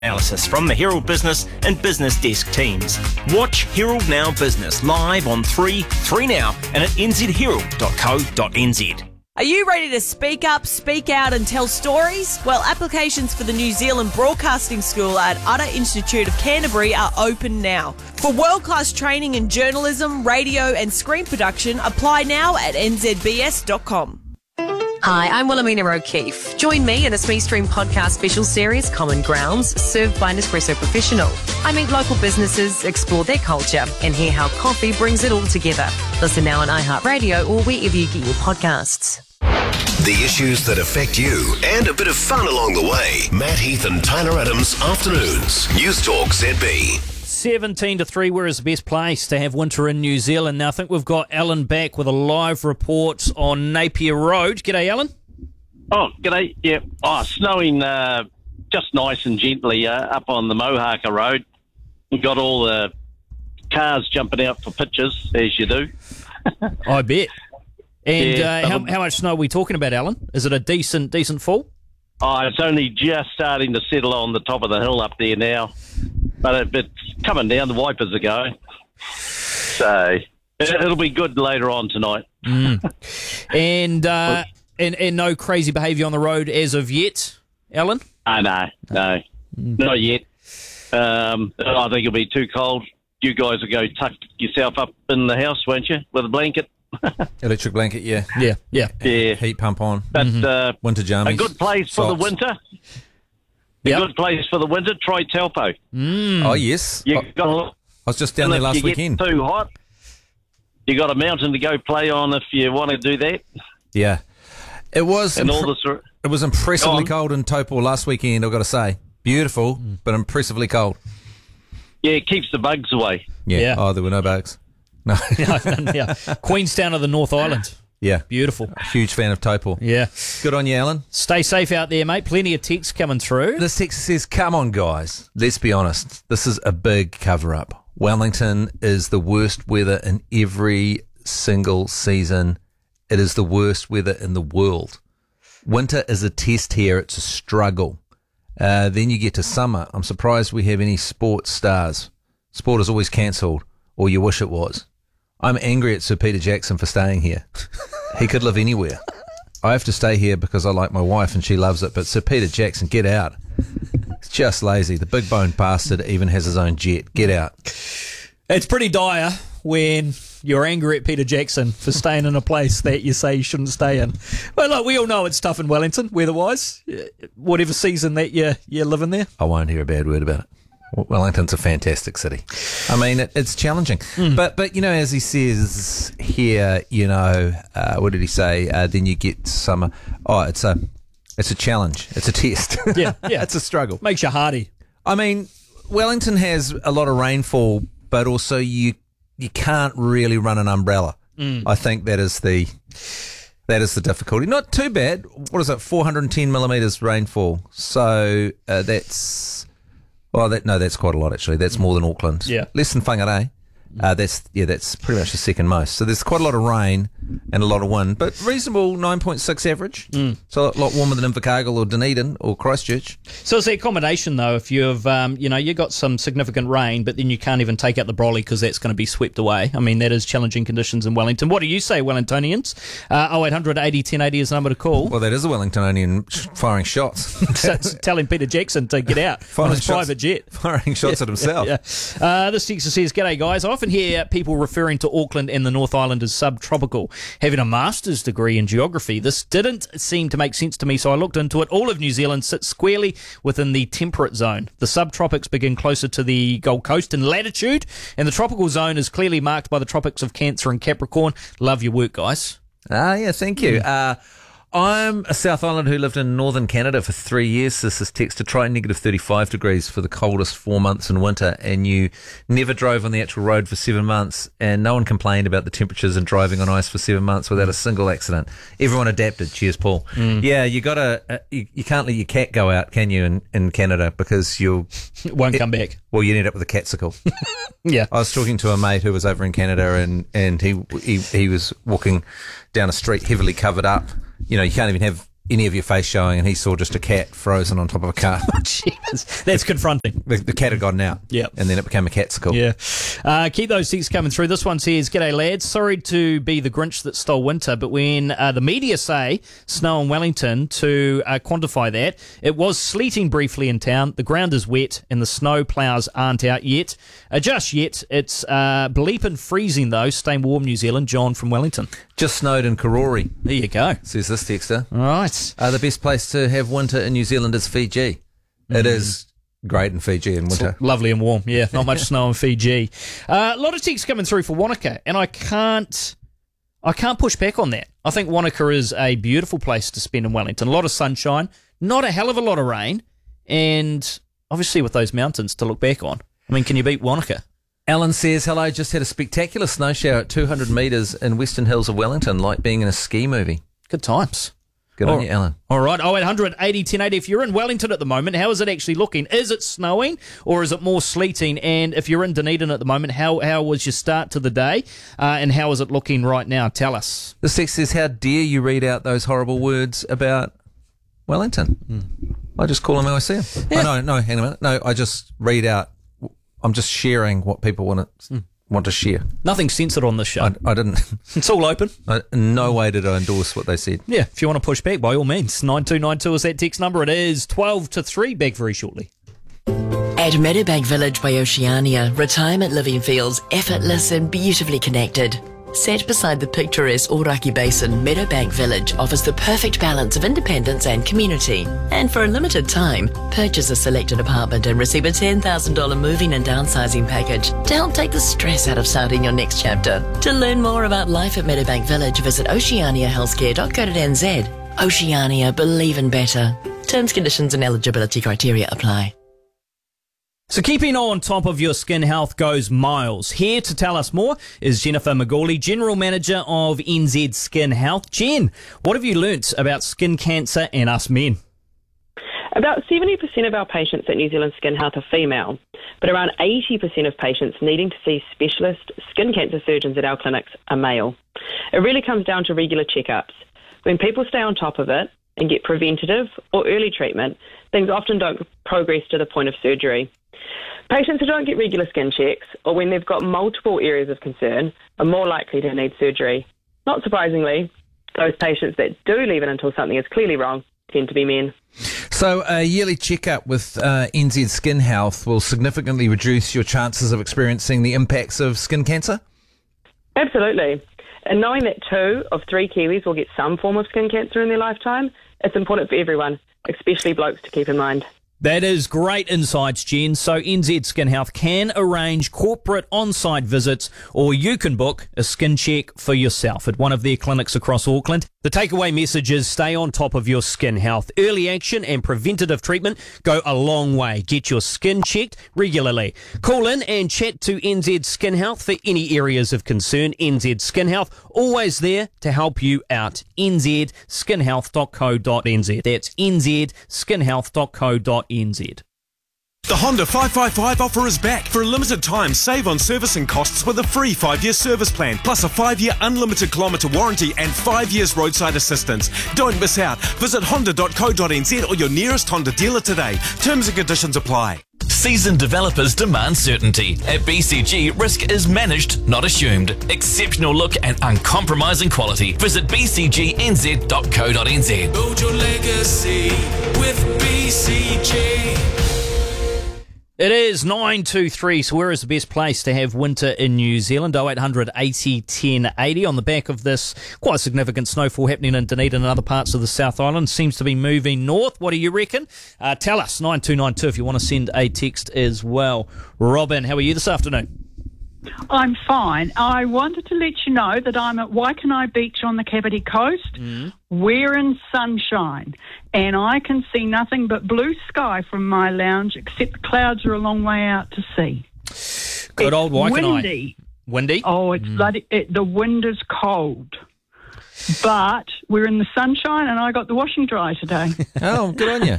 Analysis from the Herald Business and Business Desk teams. Watch Herald Now Business live on 3 Now, and at nzherald.co.nz. Are you ready to speak up, speak out and tell stories? Well, applications for the New Zealand Broadcasting School at Utter Institute of Canterbury are open now. For world-class training in journalism, radio and screen production, apply now at nzbs.com. Hi, I'm Wilhelmina O'Keefe. Join me in a SmeStream podcast special series, Common Grounds, served by Nespresso Professional. I meet local businesses, explore their culture, and hear how coffee brings it all together. Listen now on iHeartRadio or wherever you get your podcasts. The issues that affect you and a bit of fun along the way. Matt Heath and Tyler Adams, Afternoons. News Talk ZB. 17-3, where is the best place to have winter in New Zealand? Now, I think we've got Alan back with a live report on Napier Road. G'day, Alan. Oh, g'day. Yeah. Oh, snowing just nice and gently up on the Mohaka Road. We've got all the cars jumping out for pictures, as you do. I bet. And Yeah, how much snow are we talking about, Alan? Is it a decent fall? Oh, it's only just starting to settle on the top of the hill up there now. But it's coming down, the wipers are going. So it'll be good later on tonight. And no crazy behaviour on the road as of yet, Alan? No, not yet. I think it'll be too cold. You guys will go tuck yourself up in the house, won't you, with a blanket? Electric blanket, yeah. Yeah. Heat pump on. But Winter jammies. a good place for the winter. Yep. A good place for the winter, try Taupo. Oh, yes. You I was just down there last if weekend. you get too hot, you got a mountain to go play on if you want to do that. Yeah. It was And all the it was impressively Go on. cold in Taupo last weekend, I've got to say. Beautiful, but impressively cold. Yeah, it keeps the bugs away. Yeah. Oh, there were no bugs. No. Yeah. Queenstown of the North Island. Yeah. Beautiful. Huge fan of Taupo. Yeah. Good on you, Alan. Stay safe out there, mate. Plenty of texts coming through. This text says, come on, guys. Let's be honest. This is a big cover-up. Wellington is the worst weather in every single season. It is the worst weather in the world. Winter is a test here. It's a struggle. Then you get to summer. I'm surprised we have any sports stars. Sport is always cancelled, or you wish it was. I'm angry at Sir Peter Jackson for staying here. He could live anywhere. I have to stay here because I like my wife and she loves it, but Sir Peter Jackson, get out. It's just lazy. The big bone bastard even has his own jet. Get out. It's pretty dire when you're angry at Peter Jackson for staying in a place that you say you shouldn't stay in. But look, we all know it's tough in Wellington, weather-wise. Whatever season that you're living there. I won't hear a bad word about it. Wellington's a fantastic city. I mean, it's challenging. But you know, as he says here, you know, what did he say? Then you get summer. Oh, it's a challenge. It's a test. Yeah. It's a struggle. Makes you hardy. I mean, Wellington has a lot of rainfall, but also you can't really run an umbrella. I think that is the difficulty. Not too bad. What is it? 410 millimetres rainfall. So that's quite a lot actually. That's more than Auckland. Yeah. Less than Whangarei. That's pretty much the second most. So there's quite a lot of rain and a lot of wind, but reasonable 9.6 average. So a lot warmer than Invercargill or Dunedin or Christchurch. So it's the accommodation, though, if you've, you got some significant rain, but then you can't even take out the brolly because that's going to be swept away. I mean, that is challenging conditions in Wellington. What do you say, Wellingtonians? 0800 80 1080 is the number to call. Well, that is a Wellingtonian firing shots. Telling Peter Jackson to get out on his private jet. Firing shots at himself. This texter says, g'day guys, I often hear people referring to Auckland and the North Island as subtropical. Having a master's degree in geography, this didn't seem to make sense to me, so I looked into it. All of New Zealand sits squarely within the temperate zone. The subtropics begin closer to the Gold Coast in latitude, and the tropical zone is clearly marked by the tropics of Cancer and Capricorn. Love your work, guys. Yeah, thank you. I'm a South Islander who lived in northern Canada for 3 years. This is text to try negative 35 degrees for the coldest 4 months in winter, and you never drove on the actual road for 7 months, and no one complained about the temperatures and driving on ice for 7 months without a single accident. Everyone adapted. Cheers, Paul. Yeah, you can't let your cat go out, can you, in Canada, because It won't come back. Well, you'd end up with a catsicle. Yeah. I was talking to a mate who was over in Canada, and he was walking down a street heavily covered up. You know, you can't even have any of your face showing, and he saw just a cat frozen on top of a car. Jeez, that's confronting. The cat had gotten out. Yeah. And then it became a catsicle. Yeah. Keep those texts coming through. This one says, "G'day lads, sorry to be the Grinch that stole winter, but when the media say snow in Wellington, to quantify that, it was sleeting briefly in town, the ground is wet and the snow ploughs aren't out yet. Just yet. It's bleeping freezing though. Stay warm, New Zealand." John from Wellington. Just snowed in Karori, There you go. says this texter. All right. The best place to have winter in New Zealand is Fiji. It is great in Fiji in winter. Lovely and warm. Yeah, not much snow in Fiji. A lot of texts coming through for Wanaka, and I can't push back on that. I think Wanaka is a beautiful place to spend in Wellington. A lot of sunshine, not a hell of a lot of rain, and obviously with those mountains to look back on. I mean, can you beat Wanaka? Alan says, hello, just had a spectacular snow shower at 200 metres in Western Hills of Wellington, like being in a ski movie. Good times. Good on you, Alan. All right, 0800 80 1080. If you're in Wellington at the moment, how is it actually looking? Is it snowing or is it more sleeting? And if you're in Dunedin at the moment, how was your start to the day? And how is it looking right now? Tell us. The text says, how dare you read out those horrible words about Wellington? I just call them how I see them. Yeah. Oh, no, hang on a minute. No, I just read out. I'm just sharing what people want to share. Nothing censored on this show. I didn't. It's all open. In no way did I endorse what they said. Yeah, if you want to push back, by all means. 9292 is that text number. It is 12 to 3. Back very shortly. At Meadowbank Village by Oceania, retirement living feels effortless and beautifully connected. Set beside the picturesque Oraki Basin, Meadowbank Village offers the perfect balance of independence and community. And for a limited time, purchase a selected apartment and receive a $10,000 moving and downsizing package to help take the stress out of starting your next chapter. To learn more about life at Meadowbank Village, visit oceaniahealthcare.co.nz. Oceania, believe in better. Terms, conditions and eligibility criteria apply. So keeping on top of your skin health goes miles. Here to tell us more is Jennifer McGawley, General Manager of NZ Skin Health. Jen, what have you learnt about skin cancer and us men? About 70% of our patients at New Zealand Skin Health are female, but around 80% of patients needing to see specialist skin cancer surgeons at our clinics are male. It really comes down to regular checkups. When people stay on top of it and get preventative or early treatment, things often don't progress to the point of surgery. Patients who don't get regular skin checks, or when they've got multiple areas of concern, are more likely to need surgery. Not surprisingly, those patients that do leave it until something is clearly wrong tend to be men. So a yearly checkup with NZ Skin Health will significantly reduce your chances of experiencing the impacts of skin cancer? Absolutely. And knowing that 2 of 3 Kiwis will get some form of skin cancer in their lifetime, it's important for everyone, especially blokes, to keep in mind. That is great insights, Jen. So NZ Skin Health can arrange corporate on-site visits, or you can book a skin check for yourself at one of their clinics across Auckland. The takeaway message is stay on top of your skin health. Early action and preventative treatment go a long way. Get your skin checked regularly. Call in and chat to NZ Skin Health for any areas of concern. NZ Skin Health, always there to help you out. nzskinhealth.co.nz. That's nzskinhealth.co.nz. The Honda 555 offer is back. For a limited time, save on servicing costs with a free 5-year service plan, plus a 5-year unlimited kilometre warranty and 5 years roadside assistance. Don't miss out. Visit honda.co.nz or your nearest Honda dealer today. Terms and conditions apply. Seasoned developers demand certainty. At BCG, risk is managed, not assumed. Exceptional look and uncompromising quality. Visit bcgnz.co.nz. Build your legacy with BCG. It is 923, so where is the best place to have winter in New Zealand? 0800 80 1080. On the back of this quite significant snowfall happening in Dunedin and other parts of the South Island, seems to be moving north. What do you reckon? Tell us, 9292, if you want to send a text as well. Robin, how are you this afternoon? I'm fine. I wanted to let you know that I'm at Waikanai Beach on the Kapiti Coast. We're in sunshine, and I can see nothing but blue sky from my lounge, except the clouds are a long way out to sea. Good old Waikanai. Windy. Windy? Oh, it's bloody. The wind is cold. But we're in the sunshine, and I got the washing dry today. Oh, good on you.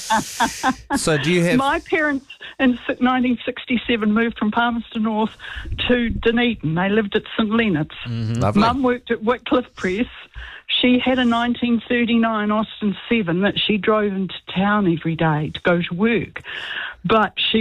So do you have... My parents in 1967 moved from Palmerston North to Dunedin. They lived at St Leonard's. Lovely. Mum worked at Wycliffe Press. She had a 1939 Austin 7 that she drove into town every day to go to work. But she